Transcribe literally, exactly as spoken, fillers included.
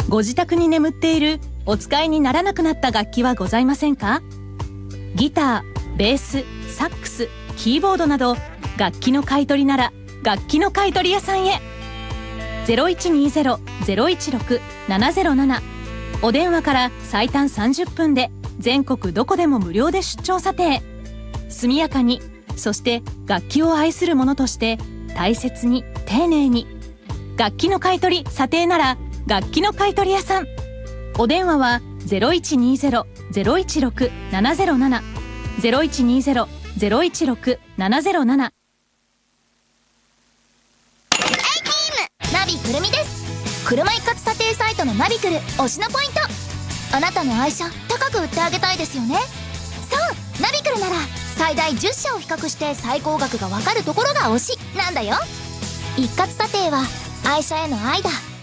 ご自宅に眠っているお使いにならなくなった楽器はございませんか？ギター、ベース、サックス、キーボードなど楽器の買い取りなら楽器の買い取り屋さんへ。 ゼロいちにゼロ ゼロいちろく ななゼロなな お電話から最短さんじゅっぷんで全国どこでも無料で出張査定。速やかに、そして楽器を愛する者として大切に丁寧に。楽器の買い取り査定なら楽器の買い取り屋さん。お電話は ゼロいちにゼロ ゼロいちろく ななゼロなな ゼロいちにゼロ ゼロいちろく ななゼロなな。 ナビくるみです。車一括査定サイトのナビクル推しのポイント。あなたの愛車高く売ってあげたいですよね。そう、ナビクルなら最大じゅっしゃを比較して最高額がわかるところが推しなんだよ。一括査定は愛車への愛だ。